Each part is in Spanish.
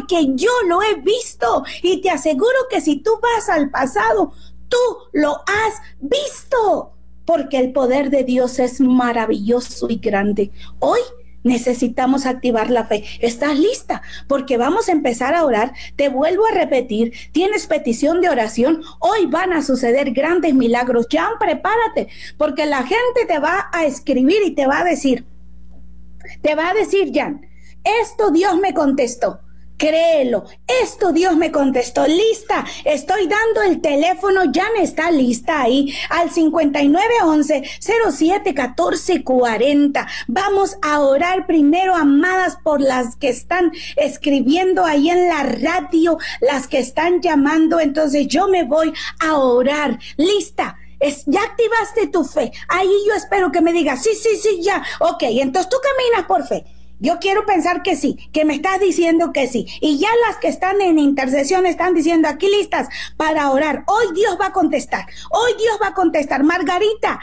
porque yo lo he visto y te aseguro que si tú vas al pasado, tú lo has visto, porque el poder de Dios es maravilloso y grande. Hoy necesitamos activar la fe. ¿Estás lista? Porque vamos a empezar a orar. Te vuelvo a repetir, tienes petición de oración. Hoy van a suceder grandes milagros. Jan, prepárate, porque la gente te va a escribir y te va a decir, Jan, esto Dios me contestó. Créelo, esto Dios me contestó. Lista, estoy dando el teléfono, Jan está lista ahí, al 5911-071440. Vamos a orar primero, amadas, por las que están escribiendo ahí en la radio, las que están llamando. Entonces yo me voy a orar. Lista. Ya activaste tu fe. Ahí yo espero que me digas, sí, ya. Ok, entonces tú caminas por fe. Yo quiero pensar que sí, que me estás diciendo que sí. Y ya las que están en intercesión están diciendo aquí listas para orar. Hoy Dios va a contestar. Hoy Dios va a contestar. Margarita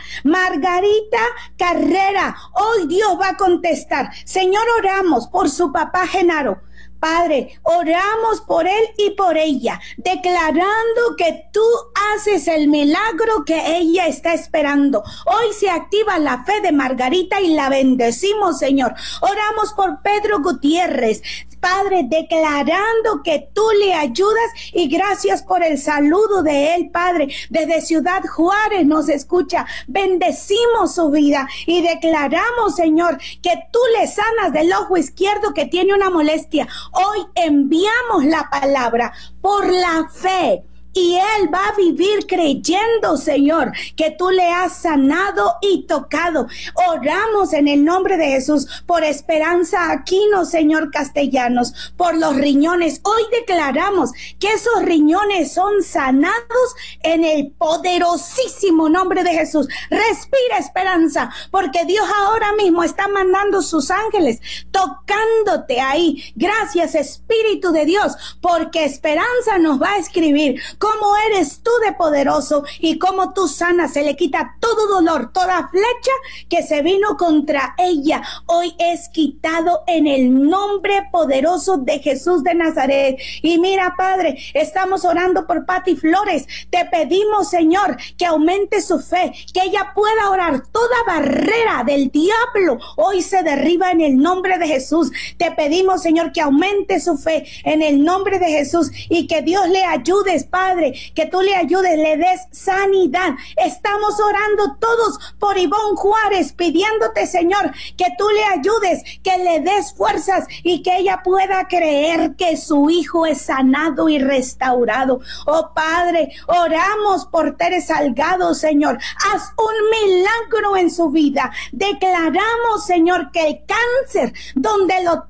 Carrera, hoy Dios va a contestar. Señor, oramos por su papá Genaro. Padre, oramos por él y por ella, declarando que tú haces el milagro que ella está esperando. Hoy se activa la fe de Margarita y la bendecimos, Señor. Oramos por Pedro Gutiérrez. Padre, declarando que tú le ayudas y gracias por el saludo de él, Padre. Desde Ciudad Juárez nos escucha. Bendecimos su vida y declaramos, Señor, que tú le sanas del ojo izquierdo que tiene una molestia. Hoy enviamos la palabra por la fe. Y él va a vivir creyendo, Señor, que tú le has sanado y tocado. Oramos en el nombre de Jesús por Esperanza Aquino, Señor Castellanos, por los riñones. Hoy declaramos que esos riñones son sanados en el poderosísimo nombre de Jesús. Respira, Esperanza, porque Dios ahora mismo está mandando sus ángeles, tocándote ahí. Gracias, Espíritu de Dios, porque Esperanza nos va a escribir cómo eres tú de poderoso y cómo tú sanas. Se le quita todo dolor, toda flecha que se vino contra ella. Hoy es quitado en el nombre poderoso de Jesús de Nazaret. Y mira, Padre, estamos orando por Pati Flores. Te pedimos, Señor, que aumente su fe, que ella pueda orar. Toda barrera del diablo hoy se derriba en el nombre de Jesús. Te pedimos, Señor, que aumente su fe en el nombre de Jesús y que Dios le ayudes, Padre, que tú le ayudes, le des sanidad. Estamos orando todos por Ivonne Juárez, pidiéndote, Señor, que tú le ayudes, que le des fuerzas y que ella pueda creer que su hijo es sanado y restaurado. Oh Padre, oramos por Tere Salgado, Señor. Haz un milagro en su vida. Declaramos, Señor, que el cáncer, donde lo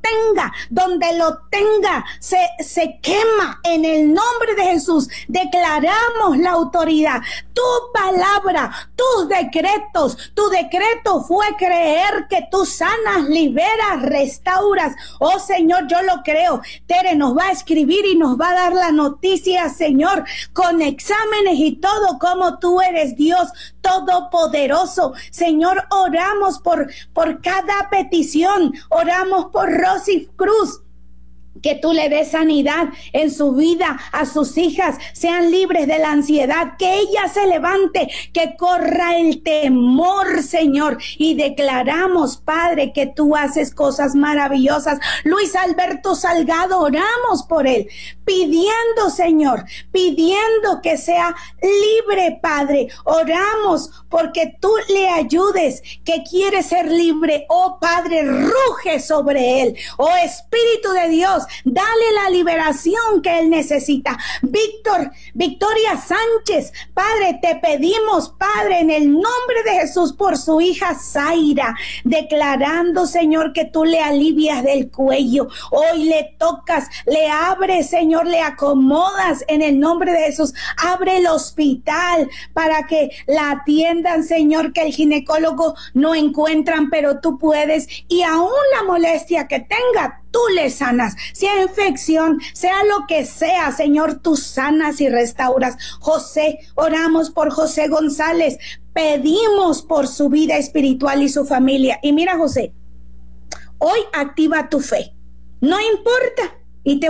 tenga, se quema en el nombre de Jesús. Declaramos la autoridad, tu palabra, tus decretos. Tu decreto fue creer que tú sanas, liberas, restauras. Oh Señor, yo lo creo. Tere nos va a escribir y nos va a dar la noticia, Señor, con exámenes y todo, como tú eres Dios todopoderoso. Señor, oramos por cada petición. Oramos por Rosy Cruz, que tú le des sanidad en su vida, a sus hijas, sean libres de la ansiedad, que ella se levante, que corra el temor, Señor, y declaramos, Padre, que tú haces cosas maravillosas. Luis Alberto Salgado, oramos por él, pidiendo, Señor, pidiendo que sea libre, Padre. Oramos porque tú le ayudes, que quiere ser libre. Oh Padre, ruge sobre él. Oh Espíritu de Dios, dale la liberación que él necesita. Victoria Sánchez, Padre, te pedimos, Padre, en el nombre de Jesús, por su hija Zaira, declarando, Señor, que tú le alivias del cuello. Hoy le tocas, le abres, Señor, le acomodas en el nombre de Jesús. Abre el hospital para que la atiendan, Señor, que el ginecólogo no encuentran, pero tú puedes. Y aún la molestia que tenga, tú le sanas, sea infección, sea lo que sea, Señor, tú sanas y restauras. José, oramos por José González, pedimos por su vida espiritual y su familia. Y mira, José, hoy activa tu fe, no importa, y te